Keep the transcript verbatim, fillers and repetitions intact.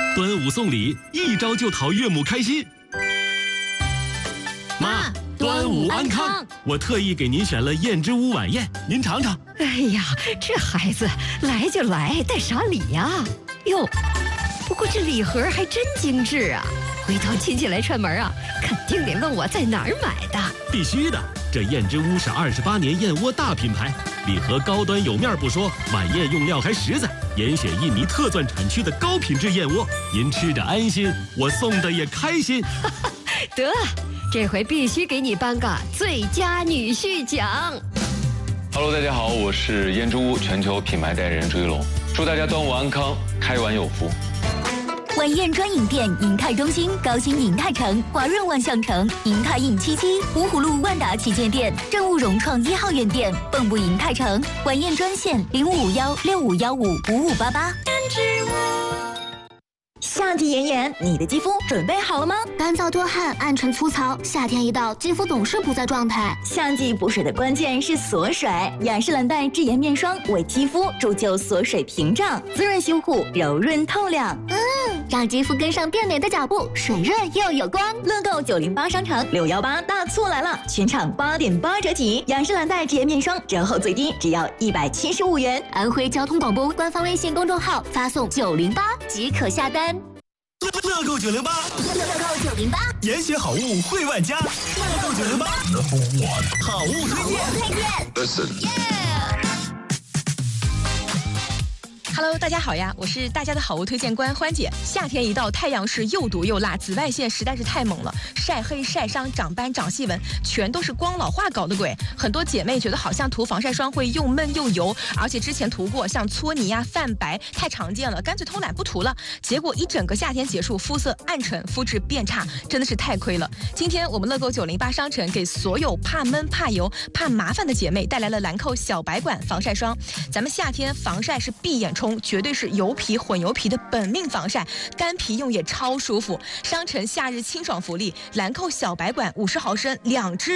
端午送礼，一招就讨岳母开心。妈，端午安康！我特意给您选了燕之屋晚宴，您尝尝。 哎呀，这孩子来就来，带啥礼呀？哟，不过这礼盒还真精致啊！回头亲戚来串门啊，肯定得问我在哪儿买的。 必须的，这燕之屋是二十八年燕窝大品牌，礼盒高端有面不说，晚宴用料还实在，严选印尼特钻产区的高品质燕窝，您吃着安心，我送的也开心。 得，这回必须给你颁个最佳女婿奖。 Hello， 大家好，我是燕之屋全球品牌代言人朱一龙，祝大家端午安康，开碗有福。 晚宴专营店：银泰中心、高新银泰城、华润万象城、银泰印七七、芜湖路万达旗舰店、正务融创一号院店、蚌埠银泰城。晚宴专线：零五五幺六五幺五五五八八。 夏季炎炎，你的肌肤准备好了吗？ 干燥多汗、暗沉粗糙，夏天一到，肌肤总是不在状态。 夏季补水的关键是锁水，雅诗兰黛智颜面霜为肌肤铸就锁水屏障，滋润修护，柔润透亮。 嗯，让肌肤跟上变美的脚步，水润又有光。 乐购九零八商城六幺八大促来了，全场八点八折起，雅诗兰黛智颜面霜折后最低只要一百七十五元。 安徽交通广播官方微信公众号发送九零八即可下单。 乐购九零八， 乐购九零八， 严选好物惠万家。乐购九零八 ，Number One， 好物推荐。 推荐 ，Listen。Hello， 大家好呀，我是大家的好物推荐官欢姐。夏天一到，太阳是又毒又辣，紫外线实在是太猛了，晒黑、晒伤、长斑、长细纹，全都是光老化搞的鬼。很多姐妹觉得好像涂防晒霜会又闷又油，而且之前涂过，像搓泥呀、泛白太常见了，干脆偷懒不涂了。结果一整个夏天结束，肤色暗沉，肤质变差，真的是太亏了。今天我们乐购九零八商城给所有怕闷、怕油、怕麻烦的姐妹带来了兰蔻小白管防晒霜。咱们夏天防晒是闭眼冲，绝对是油皮混油皮的本命防晒，干皮用也超舒服。商城夏日清爽福利，兰蔻小白管五十毫升两支。